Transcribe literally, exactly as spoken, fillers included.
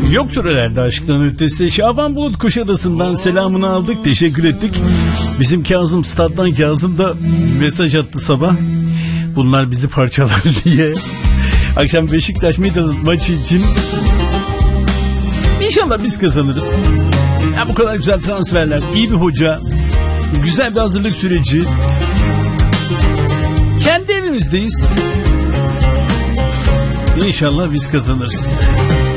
Yoktur herhalde aşktan ötesi. Şaban Bulut Kuşadası'ndan selamını aldık, teşekkür ettik. Bizim Kazım, staddan Kazım da mesaj attı sabah. Bunlar bizi parçalar diye. Akşam Beşiktaş Midland maçı için İnşallah biz kazanırız. Ya bu kadar güzel transferler, iyi bir hoca, güzel bir hazırlık süreci. Kendi evimizdeyiz. İnşallah biz kazanırız.